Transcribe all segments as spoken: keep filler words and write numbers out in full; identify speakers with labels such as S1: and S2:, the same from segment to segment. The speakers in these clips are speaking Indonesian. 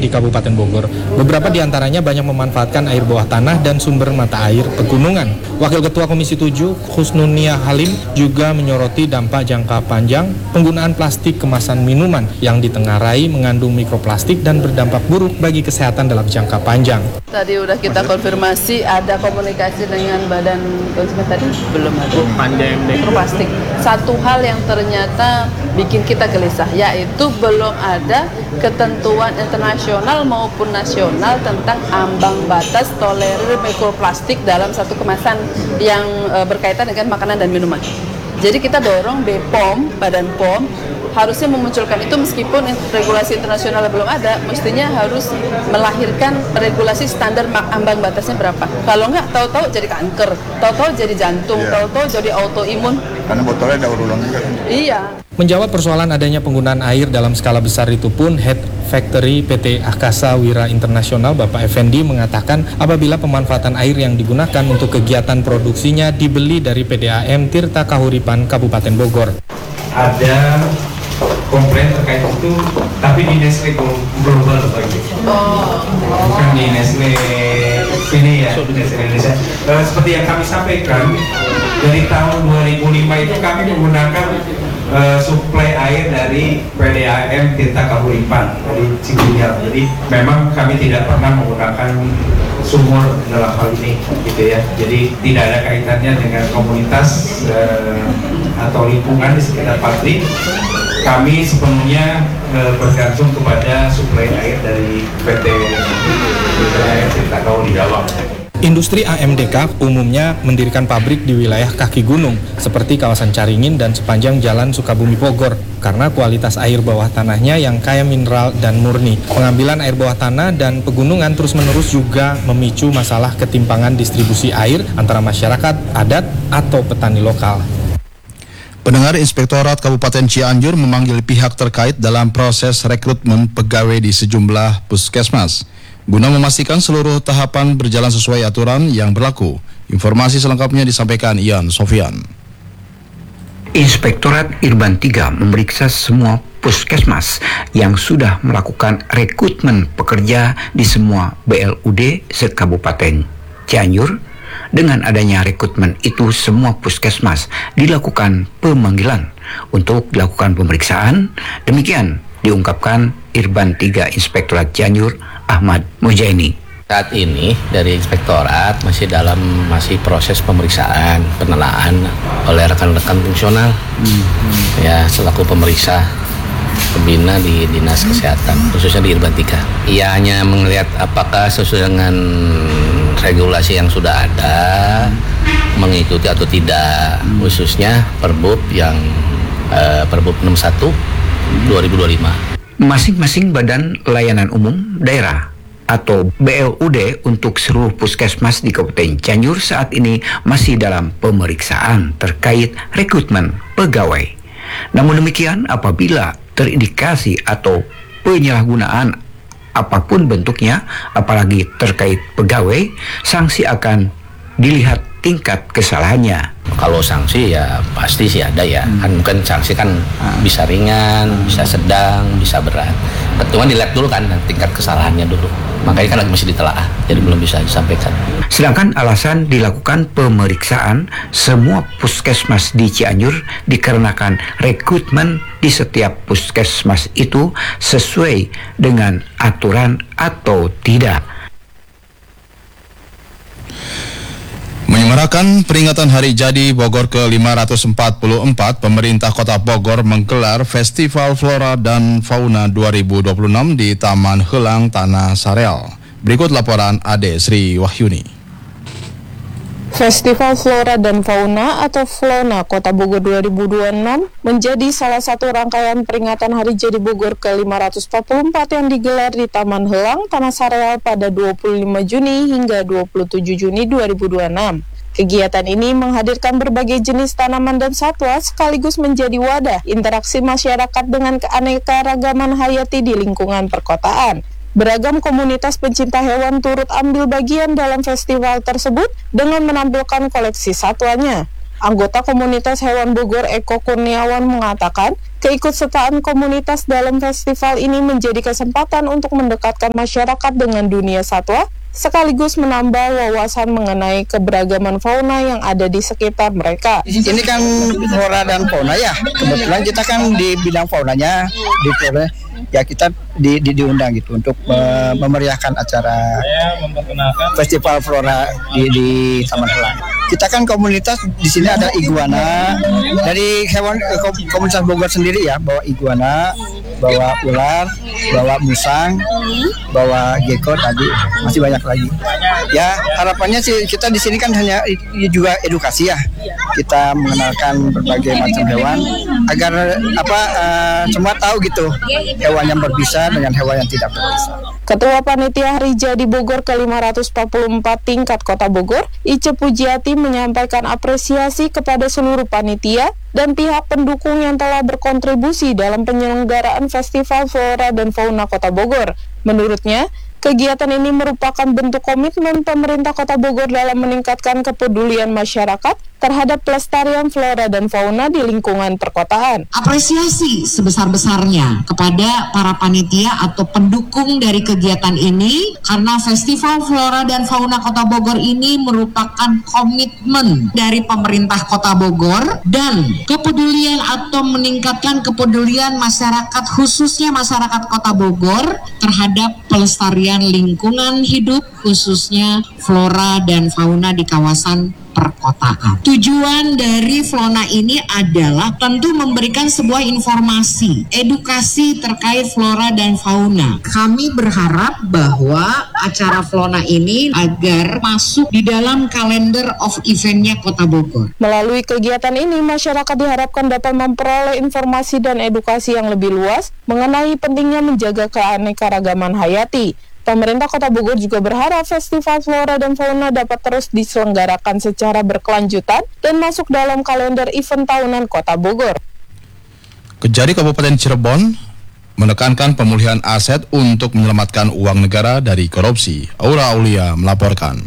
S1: di Kabupaten Bogor. Beberapa di antaranya banyak memanfaatkan air bawah tanah dan sumber mata air pegunungan. Wakil Ketua Komisi tujuh, Husnunia Halim, juga menyoroti dampak jangka panjang penggunaan plastik kemasan minuman yang ditengarai mengandung mikroplastik dan berdampak buruk bagi kesehatan dalam jangka panjang.
S2: Tadi udah kita konfirmasi, ada komunikasi dengan Badan Konsumen tadi? Belum ada. Panjang mikroplastik. Satu hal yang ternyata bikin kita gelisah, yaitu belum ada ketentuan internasional maupun nasional tentang ambang batas tolerir mikroplastik dalam satu kemasan yang e, berkaitan dengan makanan dan minuman. Jadi kita dorong B P O M, Badan P O M, harusnya memunculkan itu meskipun regulasi internasional belum ada, mestinya harus melahirkan regulasi standar ambang batasnya berapa. Kalau enggak, tahu-tahu jadi kanker, tahu-tahu jadi jantung, yeah. tahu-tahu jadi autoimun.
S3: Karena botolnya ada urulan juga.
S2: Iya.
S1: Menjawab persoalan adanya penggunaan air dalam skala besar itu pun, Head Factory P T Akasa Wira Internasional Bapak Effendi mengatakan apabila pemanfaatan air yang digunakan untuk kegiatan produksinya dibeli dari P D A M Tirta Kahuripan Kabupaten Bogor.
S4: Ada komplain terkait itu, tapi di Nestle Global lagi. Oh. Bukan di Nestle sini ya, Nestle Indonesia. Uh, seperti yang kami sampaikan, dari tahun dua ribu lima itu kami menggunakan uh, suplai air dari P D A M Tirta Kahuripan dari Cibinong. Jadi memang kami tidak pernah menggunakan sumur dalam hal ini, gitu ya. Jadi tidak ada kaitannya dengan komunitas uh, atau lingkungan di sekitar pabrik. Kami sepenuhnya uh, bergantung kepada suplai air dari P T Tirta Kahuripan.
S1: Industri A M D K umumnya mendirikan pabrik di wilayah kaki gunung seperti kawasan Caringin dan sepanjang jalan Sukabumi Bogor karena kualitas air bawah tanahnya yang kaya mineral dan murni. Pengambilan air bawah tanah dan pegunungan terus-menerus juga memicu masalah ketimpangan distribusi air antara masyarakat adat atau petani lokal.
S5: Pendengar, Inspektorat Kabupaten Cianjur memanggil pihak terkait dalam proses rekrutmen pegawai di sejumlah puskesmas guna memastikan seluruh tahapan berjalan sesuai aturan yang berlaku. Informasi selengkapnya disampaikan Ian Sofian.
S6: Inspektorat Irban tiga memeriksa semua puskesmas yang sudah melakukan rekrutmen pekerja di semua B L U D se-Kabupaten Cianjur. Dengan adanya rekrutmen itu, semua puskesmas dilakukan pemanggilan untuk dilakukan pemeriksaan. Demikian diungkapkan Irban tiga Inspektorat Cianjur Ahmad Mujaini.
S7: Saat ini dari Inspektorat masih dalam masih proses pemeriksaan penelaan oleh rekan-rekan fungsional hmm. ya selaku pemeriksa pembina di Dinas Kesehatan khususnya di Irban tiga. Ia hanya melihat apakah sesuai dengan regulasi yang sudah ada mengikuti atau tidak, khususnya Perbub yang uh, Perbub enam puluh satu dua ribu dua puluh lima.
S6: Masing-masing Badan Layanan Umum Daerah atau B L U D untuk seluruh puskesmas di Kabupaten Cianjur saat ini masih dalam pemeriksaan terkait rekrutmen pegawai. Namun demikian, apabila terindikasi atau penyalahgunaan apapun bentuknya, apalagi terkait pegawai, sanksi akan dilihat tingkat kesalahannya.
S7: Kalau sanksi ya pasti sih ada ya, hmm. kan mungkin sanksi kan hmm. bisa ringan, hmm. bisa sedang, bisa berat. Cuma dilihat dulu kan tingkat kesalahannya dulu. Makanya kan lagi masih ditelaah, jadi belum bisa disampaikan.
S6: Sedangkan alasan dilakukan pemeriksaan semua puskesmas di Cianjur dikarenakan rekrutmen di setiap puskesmas itu sesuai dengan aturan atau tidak.
S5: Menyemarakan peringatan Hari Jadi Bogor ke lima ratus empat puluh empat, pemerintah Kota Bogor menggelar Festival Flora dan Fauna dua ribu dua puluh enam di Taman Helang Tanah Sareal. Berikut laporan Ade Sri Wahyuni.
S8: Festival Flora dan Fauna atau Flona Kota Bogor dua ribu dua puluh enam menjadi salah satu rangkaian peringatan Hari Jadi Bogor ke lima ratus empat puluh empat yang digelar di Taman Helang Tanah Sareal pada dua puluh lima Juni hingga dua puluh tujuh Juni dua ribu dua puluh enam. Kegiatan ini menghadirkan berbagai jenis tanaman dan satwa sekaligus menjadi wadah interaksi masyarakat dengan keanekaragaman hayati di lingkungan perkotaan. Beragam komunitas pencinta hewan turut ambil bagian dalam festival tersebut dengan menampilkan koleksi satwanya. Anggota komunitas hewan Bogor Eko Kurniawan mengatakan, Keikutsertaan komunitas dalam festival ini menjadi kesempatan untuk mendekatkan masyarakat dengan dunia satwa, sekaligus menambah wawasan mengenai keberagaman fauna yang ada di sekitar mereka.
S3: Ini kan flora dan fauna ya, kebetulan kita kan di bidang faunanya, di flora, ya kita di, di, diundang gitu untuk uh, memeriahkan acara festival flora di, di Taman Helang. Kita kan komunitas di sini ada iguana, dari hewan komunitas Bogor sendiri ya, bawa iguana, bawa ular, bawa musang, bawa gecko tadi, masih banyak lagi. Ya harapannya sih kita di sini kan hanya juga edukasi ya, kita mengenalkan berbagai macam hewan agar apa uh, semua tahu gitu hewan yang berbisa dengan hewan yang tidak berbisa.
S8: Ketua Panitia Hari Jadi Bogor ke lima ratus empat puluh empat tingkat Kota Bogor, Ice Pujiati, menyampaikan apresiasi kepada seluruh panitia dan pihak pendukung yang telah berkontribusi dalam penyelenggaraan Festival Flora dan Fauna Kota Bogor. Menurutnya, kegiatan ini merupakan bentuk komitmen pemerintah Kota Bogor dalam meningkatkan kepedulian masyarakat terhadap pelestarian flora dan fauna di lingkungan perkotaan.
S9: Apresiasi sebesar-besarnya kepada para panitia atau pendukung dari kegiatan ini, karena Festival Flora dan Fauna Kota Bogor ini merupakan komitmen dari pemerintah Kota Bogor dan kepedulian atau meningkatkan kepedulian masyarakat, khususnya masyarakat Kota Bogor terhadap pelestarian lingkungan hidup, khususnya flora dan fauna di kawasan perkotaan. Tujuan dari Flona ini adalah tentu memberikan sebuah informasi, edukasi terkait flora dan fauna. Kami berharap bahwa acara Flona ini agar masuk di dalam kalender of event-nya Kota Bogor.
S8: Melalui kegiatan ini, masyarakat diharapkan dapat memperoleh informasi dan edukasi yang lebih luas mengenai pentingnya menjaga keanekaragaman hayati. Pemerintah Kota Bogor juga berharap Festival Flora dan Fauna dapat terus diselenggarakan secara berkelanjutan dan masuk dalam kalender event tahunan Kota Bogor.
S5: Kejari Kabupaten Cirebon menekankan pemulihan aset untuk menyelamatkan uang negara dari korupsi. Aura Aulia melaporkan.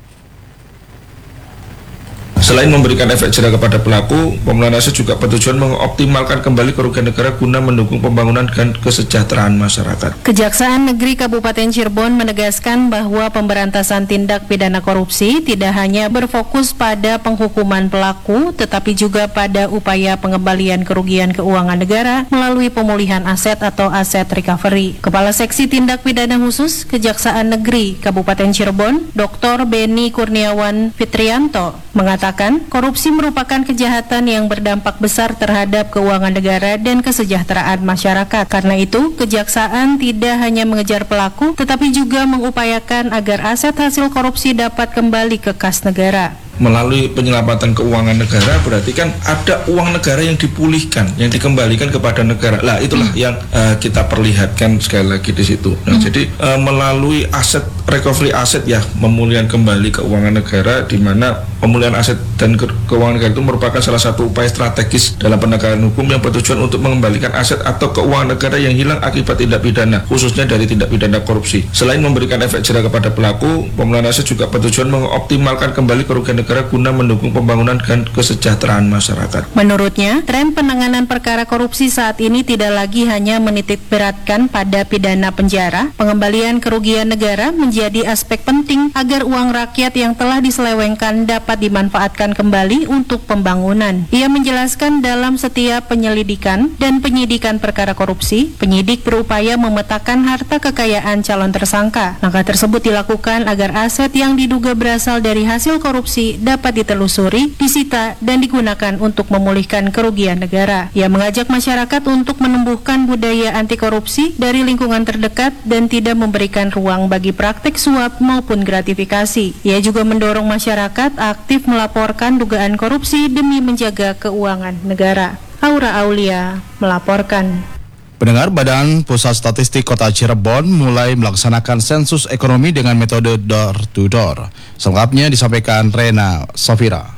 S10: Selain memberikan efek jera kepada pelaku, pemulihan aset juga bertujuan mengoptimalkan kembali kerugian negara guna mendukung pembangunan dan kesejahteraan masyarakat.
S11: Kejaksaan Negeri Kabupaten Cirebon menegaskan bahwa pemberantasan tindak pidana korupsi tidak hanya berfokus pada penghukuman pelaku, tetapi juga pada upaya pengembalian kerugian keuangan negara melalui pemulihan aset atau aset recovery. Kepala Seksi Tindak Pidana Khusus Kejaksaan Negeri Kabupaten Cirebon, Doktor Beni Kurniawan Fitrianto, mengatakan korupsi merupakan kejahatan yang berdampak besar terhadap keuangan negara dan kesejahteraan masyarakat. Karena itu, kejaksaan tidak hanya mengejar pelaku, tetapi juga mengupayakan agar aset hasil korupsi dapat kembali ke kas negara.
S10: Melalui penyelamatan keuangan negara berarti kan ada uang negara yang dipulihkan, yang dikembalikan kepada negara. Lah itulah hmm. yang uh, kita perlihatkan sekali lagi di situ. Nah, hmm. jadi uh, melalui aset recovery aset ya, pemulihan kembali keuangan negara, di mana pemulihan aset dan ke keuangan negara itu merupakan salah satu upaya strategis dalam penegakan hukum yang bertujuan untuk mengembalikan aset atau keuangan negara yang hilang akibat tindak pidana, khususnya dari tindak pidana korupsi. Selain memberikan efek jera kepada pelaku, pemulihan aset juga bertujuan mengoptimalkan kembali kerugian negara guna mendukung pembangunan dan kesejahteraan masyarakat.
S11: Menurutnya, tren penanganan perkara korupsi saat ini tidak lagi hanya menitik beratkan pada pidana penjara. Pengembalian kerugian negara menjadi aspek penting agar uang rakyat yang telah diselewengkan dapat dimanfaatkan kembali untuk pembangunan. Ia menjelaskan dalam setiap penyelidikan dan penyidikan perkara korupsi, penyidik berupaya memetakan harta kekayaan calon tersangka. Langkah tersebut dilakukan agar aset yang diduga berasal dari hasil korupsi dapat ditelusuri, disita, dan digunakan untuk memulihkan kerugian negara. Ia mengajak masyarakat untuk menumbuhkan budaya anti korupsi dari lingkungan terdekat dan tidak memberikan ruang bagi praktik suap maupun gratifikasi. Ia juga mendorong masyarakat aktif melaporkan dugaan korupsi demi menjaga keuangan negara. Aura Aulia melaporkan.
S5: Pendengar, Badan Pusat Statistik Kota Cirebon mulai melaksanakan sensus ekonomi dengan metode door to door. Selengkapnya disampaikan Rena Safira.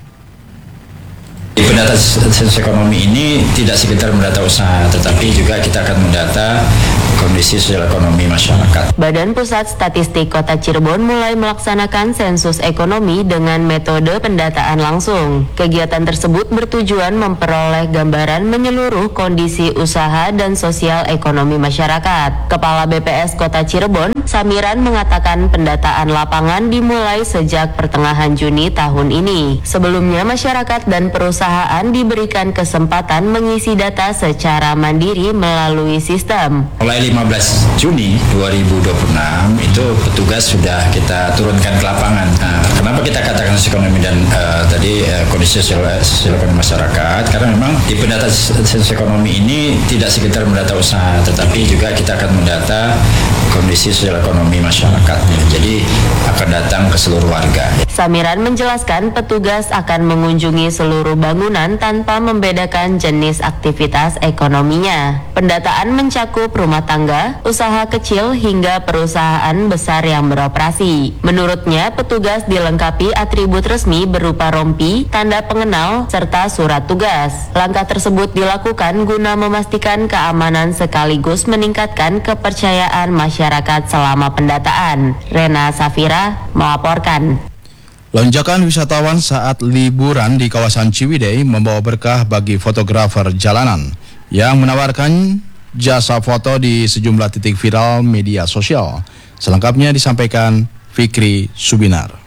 S12: Pendata sensus ekonomi ini tidak sekedar mendata usaha, tetapi juga kita akan mendata kondisi sosial ekonomi masyarakat.
S13: Badan Pusat Statistik Kota Cirebon mulai melaksanakan sensus ekonomi dengan metode pendataan langsung. Kegiatan tersebut bertujuan memperoleh gambaran menyeluruh kondisi usaha dan sosial ekonomi masyarakat. Kepala B P S Kota Cirebon, Samiran, mengatakan pendataan lapangan dimulai sejak pertengahan Juni tahun ini. Sebelumnya, masyarakat dan perusahaan diberikan kesempatan mengisi data secara mandiri melalui sistem.
S12: Mulai lima belas Juni dua ribu dua puluh enam itu petugas sudah kita turunkan ke lapangan. Nah, kenapa kita katakan sosial ekonomi dan uh, tadi uh, kondisi sosial, sosial ekonomi masyarakat? Karena memang di pendata sosial ekonomi ini tidak sekedar mendata usaha, tetapi juga kita akan mendata kondisi sosial ekonomi masyarakat. Jadi akan datang ke seluruh warga.
S13: Samiran menjelaskan petugas akan mengunjungi seluruh bangunan tanpa membedakan jenis aktivitas ekonominya. Pendataan mencakup rumah tangga, usaha kecil hingga perusahaan besar yang beroperasi. Menurutnya, petugas dilengkapi atribut resmi berupa rompi, tanda pengenal, serta surat tugas. Langkah tersebut dilakukan guna memastikan keamanan sekaligus meningkatkan kepercayaan masyarakat selama pendataan. Rena Safira melaporkan.
S5: Lonjakan wisatawan saat liburan di kawasan Ciwidey membawa berkah bagi fotografer jalanan yang menawarkan jasa foto di sejumlah titik viral media sosial. Selengkapnya disampaikan Fikri Subinar.